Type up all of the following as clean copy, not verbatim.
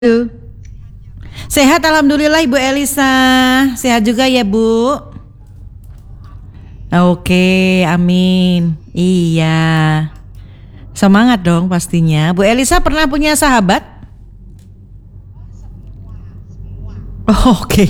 Halo. Sehat alhamdulillah Ibu Elisa. Sehat juga ya Bu. Oke, amin. Iya. Semangat dong pastinya. Bu Elisa pernah punya sahabat? Oke.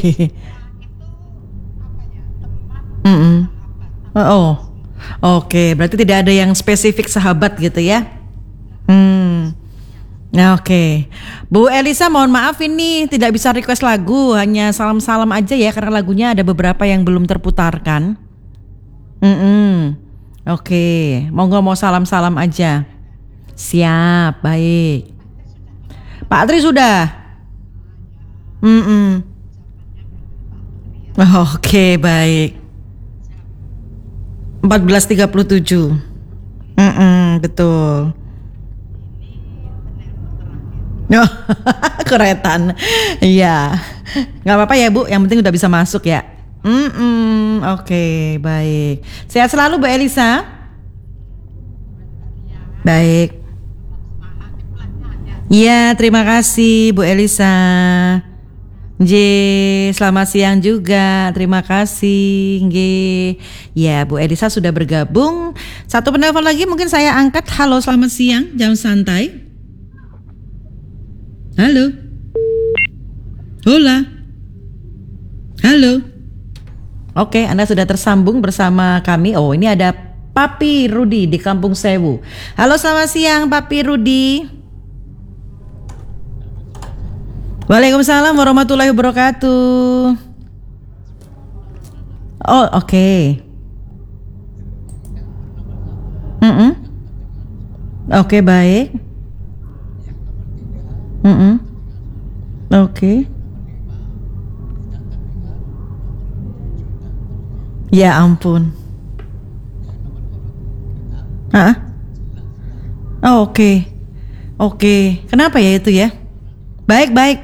Mm-mm. Oh. Oke, berarti tidak ada yang spesifik sahabat gitu ya? Hmm. Nah, oke. Bu Elisa mohon maaf ini tidak bisa request lagu, hanya salam-salam aja ya karena lagunya ada beberapa yang belum terputarkan. Mm-mm. Oke, monggo mau salam-salam aja. Siap, baik. Pak Tri sudah. Mm-mm. Oke, baik. 14.37. Betul. Oh, keretan. Iya. Nggak apa-apa ya Bu, yang penting udah bisa masuk ya. Oke, baik. Sehat selalu Bu Elisa. Baik. Iya, terima kasih Bu Elisa. J, selamat siang juga. Terima kasih. G. Ya, Bu Elisa sudah bergabung. Satu penelpon lagi mungkin saya angkat. Halo, selamat siang. Jam santai. Halo. Hola. Halo. Oke, Anda sudah tersambung bersama kami. Oh, ini ada Papi Rudi di Kampung Sewu. Halo, selamat siang Papi Rudi. Waalaikumsalam warahmatullahi wabarakatuh. Oh, oke. Oke, baik. Oke. Ya ampun. Hah? Oh, oke. Oke. Kenapa ya itu ya? Baik, baik.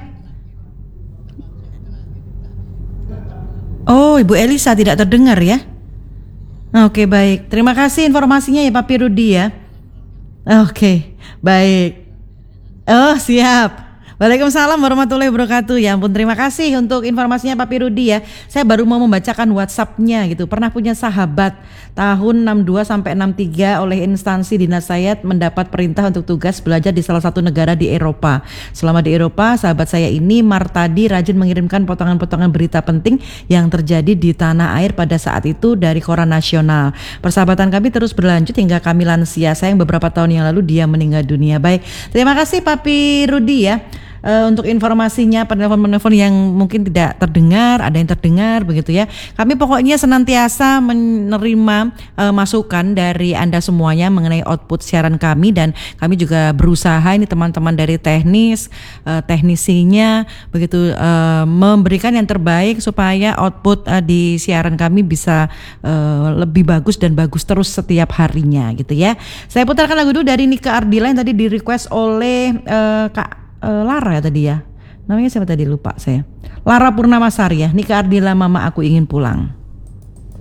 Oh, Ibu Elisa tidak terdengar ya? Oke, baik. Terima kasih informasinya ya Papi Rudi ya. Oke, baik. Oh, siap. Waalaikumsalam warahmatullahi wabarakatuh. Ya ampun, terima kasih untuk informasinya Papi Rudi ya. Saya baru mau membacakan WhatsApp-nya gitu. Pernah punya sahabat tahun 62 sampai 63 oleh instansi dinas saya mendapat perintah untuk tugas belajar di salah satu negara di Eropa. Selama di Eropa, sahabat saya ini Martadi rajin mengirimkan potongan-potongan berita penting yang terjadi di tanah air pada saat itu dari koran nasional. Persahabatan kami terus berlanjut hingga kami lansia. Sayang beberapa tahun yang lalu dia meninggal dunia. Baik, terima kasih Papi Rudi ya. Untuk informasinya penelpon-penelpon yang mungkin tidak terdengar, ada yang terdengar begitu ya. Kami pokoknya senantiasa menerima masukan dari Anda semuanya mengenai output siaran kami dan kami juga berusaha ini teman-teman dari teknisinya begitu memberikan yang terbaik supaya output di siaran kami bisa lebih bagus dan bagus terus setiap harinya gitu ya. Saya putarkan lagu dulu dari Nika Ardila yang tadi di request oleh Kak Lara ya tadi ya. Namanya siapa tadi lupa saya. Lara Purnamasari ya. Nika Ardila Mama Aku Ingin Pulang.